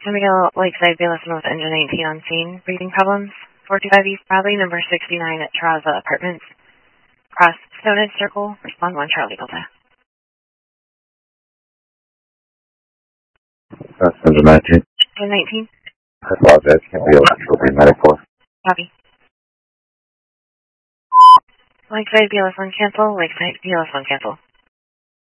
San Miguel Lakeside BLS with engine 19 on scene. Breathing problems. 425 East Bradley, number 69 at Terraza Apartments. Cross Stonehenge Circle. Respond 1 Charlie Delta. Engine 19. Engine 19. I apologize. Can't be able to control the medic for. Copy. Lakeside BLS 1 cancel. Lakeside BLS 1 cancel.